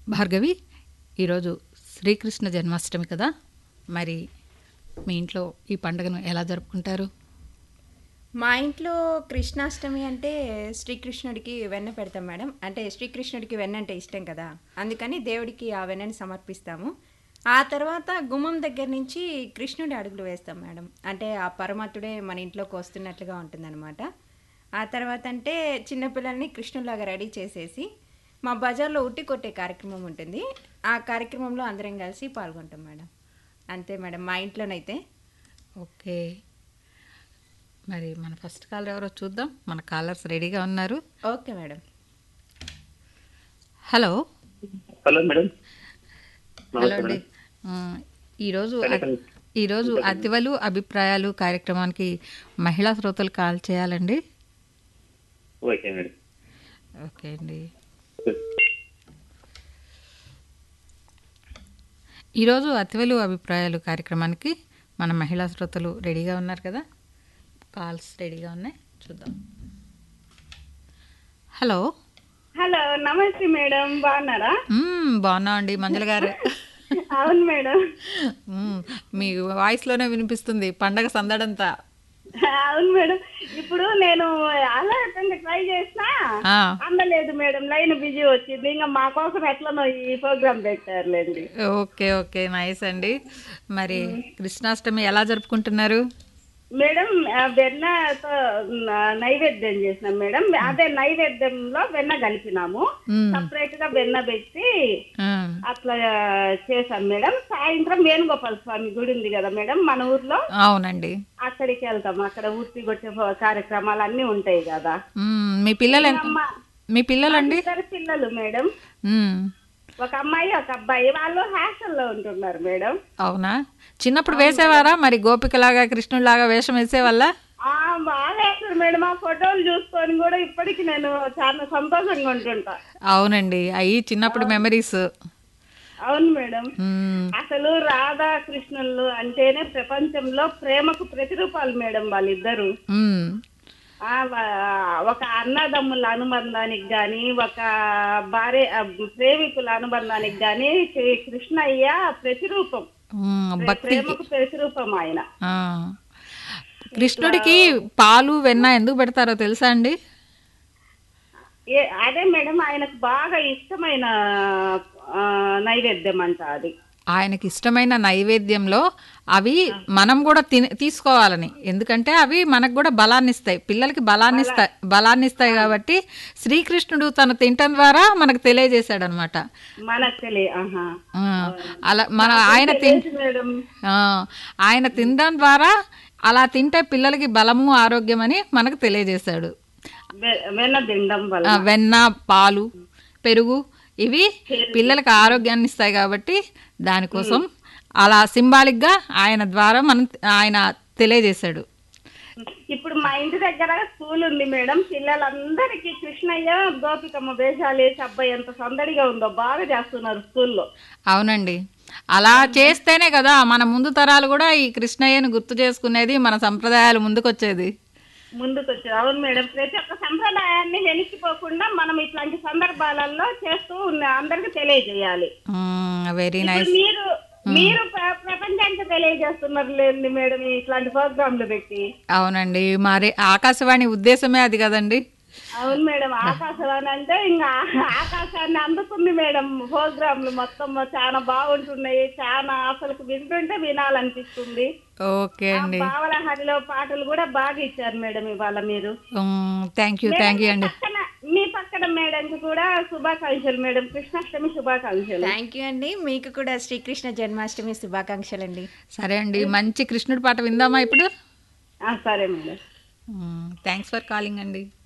భార్గవి, ఈరోజు శ్రీకృష్ణ జన్మాష్టమి కదా, మరి మీ ఇంట్లో ఈ పండుగను ఎలా జరుపుకుంటారు? మా ఇంట్లో కృష్ణాష్టమి అంటే శ్రీకృష్ణుడికి వెన్న పెడతాం మేడం. అంటే శ్రీకృష్ణుడికి వెన్న అంటే ఇష్టం కదా, అందుకని దేవుడికి ఆ వెన్నని సమర్పిస్తాము. ఆ తర్వాత గుమ్మం దగ్గర నుంచి కృష్ణుడి అడుగులు వేస్తాం మేడం. అంటే ఆ పరమాత్ముడే మన ఇంట్లోకి వస్తున్నట్లుగా ఉంటుందన్నమాట. ఆ తర్వాత అంటే చిన్నపిల్లల్ని కృష్ణులాగా రెడీ చేసేసి మా బజార్లో ఉట్టి కొట్టే కార్యక్రమం ఉంటుంది. ఆ కార్యక్రమంలో అందరం కలిసి పాల్గొంటాం మేడం. అంతే మేడం మా ఇంట్లోనైతే. ఓకే, మరి మన ఫస్ట్ కాలర్ ఎవరో చూద్దాం. మన కాలర్స్ రెడీగా ఉన్నారు. Okay madam. Hello. Hello madam. Hello అండి. ఈరోజు అతివలు అభిప్రాయాలు కార్యక్రమానికి మహిళా శ్రోతలు కాల్ చేయాలండి. Okay madam. ఓకే అండి. ఈరోజు అతివలు అభిప్రాయాలు కార్యక్రమానికి మన మహిళా శ్రోతలు రెడీగా ఉన్నారు కదా, కాల్స్ రెడీగా ఉన్నాయి, చూద్దాం. హలో. హలో, నమస్తే మేడం, బాగున్నారా? బాగున్నాం అండి మంజుల గారు. అవును మేడం. మీ వాయిస్లోనే వినిపిస్తుంది పండగ సందడంతా. అవును మేడం. ఇప్పుడు నేను అలా ట్రై చేసినా అందలేదు మేడం, లైన్ బిజీ వచ్చింది. ఇంకా మా కోసం ఎట్లనో ఈ ప్రోగ్రామ్ పెట్టారులేండి. ఓకే ఓకే, నైస్ అండి. మరి కృష్ణాష్టమి ఎలా జరుపుకుంటున్నారు మేడం? వెన్నతో నైవేద్యం చేసినాం మేడం. అదే నైవేద్యంలో వెన్న కలిపినాము, సపరేట్ గా వెన్న పెట్టి అట్లా చేసాం మేడం. సాయంత్రం వేణుగోపాల స్వామి గుడి ఉంది కదా మేడం మన ఊర్లో. అవునండి, అక్కడికి వెళ్తాం. అక్కడ ఊర్తి కొట్టే కార్యక్రమాలు అన్ని ఉంటాయి కదా. మీ పిల్లలండి? ఇద్దరు పిల్లలు మేడం, ఒక అమ్మాయి ఒక అబ్బాయి. వాళ్ళు హాస్టల్లో ఉంటున్నారు మేడం. అవునా? చిన్నప్పుడు వేసేవారా మరి గోపికలాగా కృష్ణులాగా వేషం వేసేవాళ్ళ? బాగా వేస్తారు మేడం. ఆ ఫోటోలు చూసుకొని కూడా ఇప్పటికి నేను చాలా సంతోషంగా ఉంటుంటా. అవునండి, అవి చిన్నప్పుడు మెమరీస్. అవును మేడం. అసలు రాధా కృష్ణులు అంటేనే ప్రపంచంలో ప్రేమకు ప్రతిరూపాలు మేడం వాళ్ళిద్దరు. ఒక అన్నదమ్ముల అనుబంధానికి గాని, ఒక భార్య ప్రేమికుల అనుబంధానికి గాని కృష్ణయ్య ప్రతిరూపం, ప్రేమకు ప్రతిరూపం ఆయన. కృష్ణుడికి పాలు వెన్న ఎందుకు పెడతారో తెలుసా అండి? అదే మేడం, ఆయనకు బాగా ఇష్టమైన నైవేద్యం అంట అది. ఆయనకి ఇష్టమైన నైవేద్యంలో అవి మనం కూడా తీసుకోవాలని, ఎందుకంటే అవి మనకు కూడా బలాన్ని ఇస్తాయి, పిల్లలకి బలాన్ని ఇస్తాయి కాబట్టి శ్రీకృష్ణుడు తను తినటం ద్వారా మనకు తెలియజేశాడు అనమాట. అలా ఆయన తినడం ద్వారా అలా తింటే పిల్లలకి బలము ఆరోగ్యం అని మనకు తెలియజేశాడు. వెన్న, పాలు, పెరుగు ఇవి పిల్లలకి ఆరోగ్యాన్ని ఇస్తాయి కాబట్టి దానికోసం అలా సింబాలిక్ గా ఆయన ద్వారా ఆయన తెలియజేశాడు. ఇప్పుడు మా ఇంటి దగ్గర స్కూల్ ఉంది మేడం. పిల్లలందరికీ కృష్ణయ్య గోపికమ్మ వేషాలు వేసి అబ్బాయి ఎంత సందడిగా ఉందో, బాగా చేస్తున్నారు స్కూల్లో. అవునండి, అలా చేస్తేనే కదా మన ముందు తరాలు కూడా ఈ కృష్ణయ్యను గుర్తు చేసుకునేది, మన సంప్రదాయాలు ముందుకొచ్చేది. అవును మేడం. ప్రతి ఒక్క సంప్రదాయాన్ని వెనక్కిపోకుండా మనం ఇట్లాంటి సందర్భాలలో చేస్తూ అందరికి తెలియజేయాలి. Very nice. మీరు ప్రపంచానికి తెలియజేస్తున్నారు లేండి మేడం ఇట్లాంటి ప్రోగ్రాంలు పెట్టి. అవునండి, మరి ఆకాశవాణి ఉద్దేశమే అది కదండి. అవును మేడం, ఆకాశవాణి అంటే ఇంకా ఆకాశాన్ని అందుకుంది మేడం. ప్రోగ్రాంలు మొత్తం చాలా బాగుంటున్నాయి, చాలా అసలు వింటుంటే వినాలనిపిస్తుంది. ఓకే అండి. బావలహరిలో పాటలు కూడా బాగా ఇచ్చారు మేడం ఇవాళ మీరు. థ్యాంక్ యూ అండి. మీ పక్కన మేడం కూడా శుభాకాంక్షలు మేడం, కృష్ణాష్టమి శుభాకాంక్షలు. థ్యాంక్ యూ అండి, మీకు కూడా శ్రీకృష్ణ జన్మాష్టమి శుభాకాంక్షలు అండి. సరే అండి, మంచి కృష్ణుడి పాట విందామా ఇప్పుడు? సరే మేడం. థ్యాంక్స్ ఫర్ కాలింగ్ అండి.